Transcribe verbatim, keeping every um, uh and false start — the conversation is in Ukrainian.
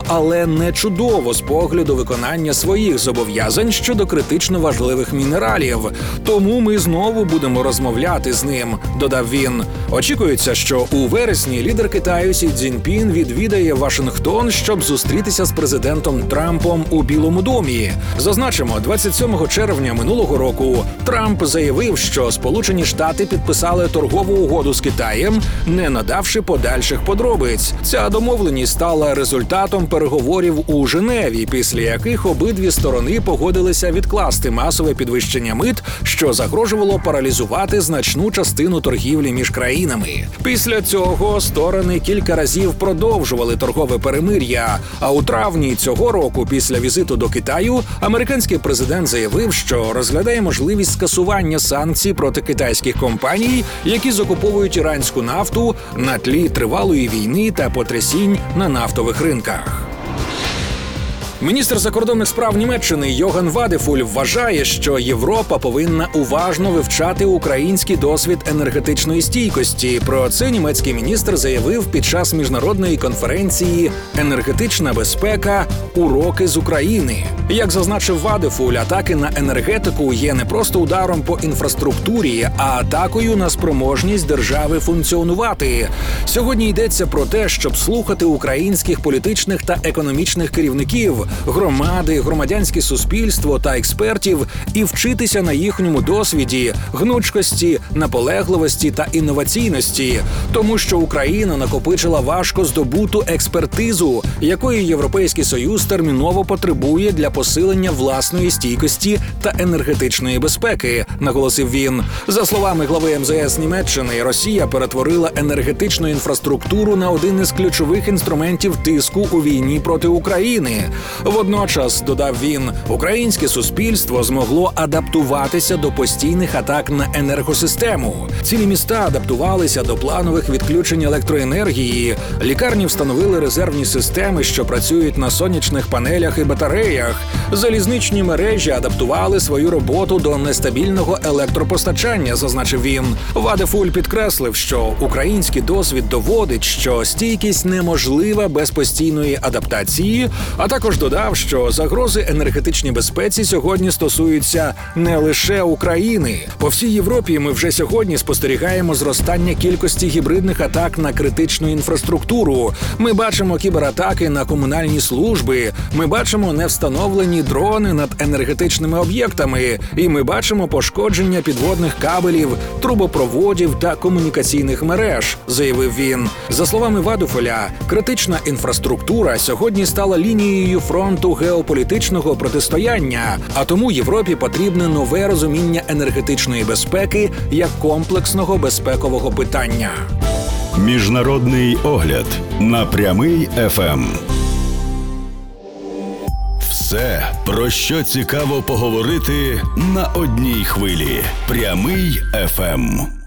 але не чудово з погляду виконання своїх зобов'язань щодо критично важливих мінералів. Тому ми знову будемо розмовляти з ним, додав він. Очікується, що у вересні лідер Китаю Сі Цзіньпін відвідає Вашингтон, щоб зустрітися з президентом Трампом у Білому домі. Зазначимо, двадцять сьомого червня минулого року Трамп заявив, що Сполучені Штати підписали торгову угоду з Китаєм, не надавши подальших подробиць. Ця домовленість стала результатом переговорів у Женеві, після яких обидві сторони погодилися відкласти масове підвищення мит, що загрожувало паралізувати значну частину торгівлі між країнами. Після цього сторони кілька разів продовжували торгове перемир'я, а у травні цього року, після візиту до Китаю, американський президент заявив, що розглядає можливість скасування санкцій проти китайських компаній, які закуповують іранську нафту на тлі тривалої війни та потрясінь на нафтових ринках. Міністр закордонних справ Німеччини Йоган Вадефуль вважає, що Європа повинна уважно вивчати український досвід енергетичної стійкості. Про це німецький міністр заявив під час міжнародної конференції «Енергетична безпека. Уроки з України». Як зазначив Вадефуль, атаки на енергетику є не просто ударом по інфраструктурі, а атакою на спроможність держави функціонувати. Сьогодні йдеться про те, щоб слухати українських політичних та економічних керівників, громади, громадянське суспільство та експертів і вчитися на їхньому досвіді, гнучкості, наполегливості та інноваційності. Тому що Україна накопичила важко здобуту експертизу, якої Європейський Союз терміново потребує для посилення власної стійкості та енергетичної безпеки, наголосив він. За словами глави ем зе ес Німеччини, Росія перетворила енергетичну інфраструктуру на один із ключових інструментів тиску у війні проти України. Водночас, додав він, українське суспільство змогло адаптуватися до постійних атак на енергосистему. Цілі міста адаптувалися до планових відключень електроенергії, лікарні встановили резервні системи, що працюють на сонячних панелях і батареях, залізничні мережі адаптували свою роботу до нестабільного електропостачання, зазначив він. Вадефуль підкреслив, що український досвід доводить, що стійкість неможлива без постійної адаптації, а також додав, що загрози енергетичній безпеці сьогодні стосуються не лише України. По всій Європі ми вже сьогодні спостерігаємо зростання кількості гібридних атак на критичну інфраструктуру. Ми бачимо кібератаки на комунальні служби, ми бачимо невстановлені дрони над енергетичними об'єктами, і ми бачимо пошкодження підводних кабелів, трубопроводів та комунікаційних мереж, заявив він. За словами Вадефуля, критична інфраструктура сьогодні стала лінією фронту геополітичного протистояння, а тому Європі потрібне нове розуміння енергетичної безпеки як комплексного безпекового питання. Міжнародний огляд на Прямий еф ем. Все, про що цікаво поговорити на одній хвилі. Прямий еф ем.